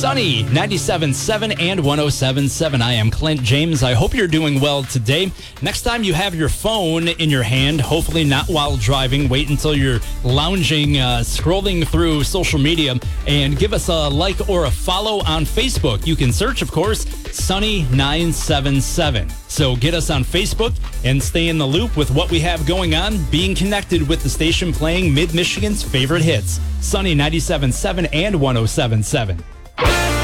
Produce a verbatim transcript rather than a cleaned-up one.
Sunny ninety-seven point seven and one oh seven point seven. I am Clint James. I hope you're doing well today. Next time you have your phone in your hand, hopefully not while driving, wait until you're lounging, uh, scrolling through social media, and give us a like or a follow on Facebook. You can search, of course, Sunny nine seven seven. So get us on Facebook and stay in the loop with what we have going on, being connected with the station playing Mid-Michigan's favorite hits, Sunny ninety-seven point seven and one oh seven point seven.